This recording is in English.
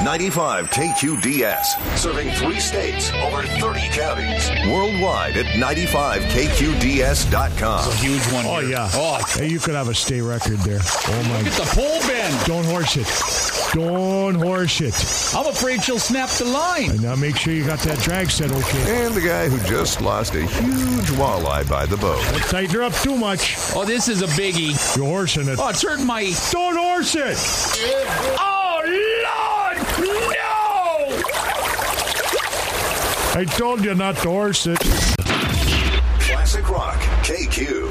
95 KQDS. Serving 3 states, over 30 counties. Worldwide at 95KQDS.com. It's a huge one. Oh, here. yeah. Oh, Hey, you could have a state record there. Oh, my. look at the pole bend. Don't horse it. Don't horse it. I'm afraid she'll snap the line. And now make sure you got that drag set okay. And the guy who just lost a huge walleye by the boat. Don't tighten her up too much. Oh, this is a biggie. You're horsing it. Oh, it's hurting my... Don't horse it. Oh, Lord! No! I told you not to horse it. Classic Rock, KQ.